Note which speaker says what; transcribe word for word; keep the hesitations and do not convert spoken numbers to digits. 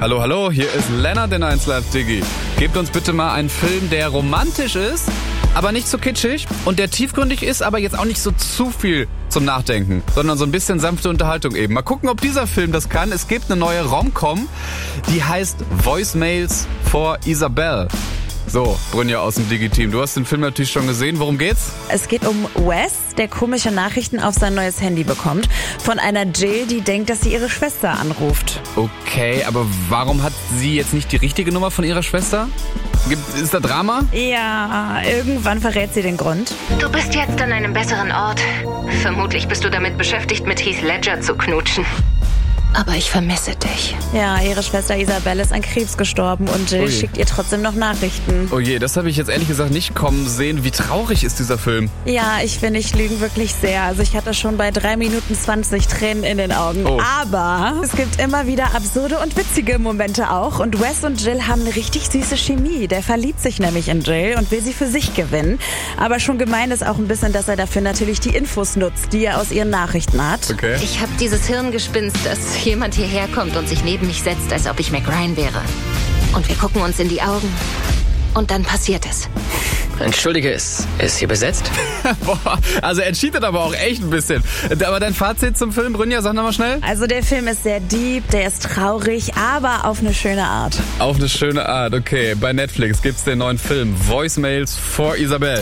Speaker 1: Hallo, hallo, hier ist Lennart in eins Live Diggi. Gebt uns bitte mal einen Film, der romantisch ist, aber nicht so kitschig und der tiefgründig ist, aber jetzt auch nicht so zu viel zum Nachdenken, sondern so ein bisschen sanfte Unterhaltung eben. Mal gucken, ob dieser Film das kann. Es gibt eine neue Rom-Com, die heißt Voicemails for Isabel. So, Brynja aus dem Digi-Team, du hast den Film natürlich schon gesehen. Worum geht's?
Speaker 2: Es geht um Wes, der komische Nachrichten auf sein neues Handy bekommt. Von einer Jill, die denkt, dass sie ihre Schwester anruft.
Speaker 1: Okay, aber warum hat sie jetzt nicht die richtige Nummer von ihrer Schwester? Gibt, ist da Drama?
Speaker 2: Ja, irgendwann verrät sie den Grund.
Speaker 3: Du bist jetzt an einem besseren Ort. Vermutlich bist du damit beschäftigt, mit Heath Ledger zu knutschen. Aber ich vermisse dich.
Speaker 2: Ja, ihre Schwester Isabel ist an Krebs gestorben und Jill
Speaker 1: Ui.
Speaker 2: schickt ihr trotzdem noch Nachrichten.
Speaker 1: Oh je, das habe ich jetzt ehrlich gesagt nicht kommen sehen. Wie traurig ist dieser Film?
Speaker 2: Ja, ich finde, ich lüge wirklich sehr. Also ich hatte schon bei drei Minuten zwanzig Tränen in den Augen.
Speaker 1: Oh.
Speaker 2: Aber es gibt immer wieder absurde und witzige Momente auch. Und Wes und Jill haben eine richtig süße Chemie. Der verliebt sich nämlich in Jill und will sie für sich gewinnen. Aber schon gemein ist auch ein bisschen, dass er dafür natürlich die Infos nutzt, die er aus ihren Nachrichten hat.
Speaker 1: Okay.
Speaker 3: Ich habe dieses Hirngespinst, dass jemand hierher kommt und sich neben mich setzt, als ob ich Mac Ryan wäre. Und wir gucken uns in die Augen. Und dann passiert es.
Speaker 4: Entschuldige, ist, ist hier besetzt?
Speaker 1: Boah, also er cheatet aber auch echt ein bisschen. Aber dein Fazit zum Film, Brynja, sag nochmal schnell.
Speaker 2: Also der Film ist sehr deep, der ist traurig, aber auf eine schöne Art.
Speaker 1: Auf eine schöne Art, okay. Bei Netflix gibt's den neuen Film Voicemails for Isabel.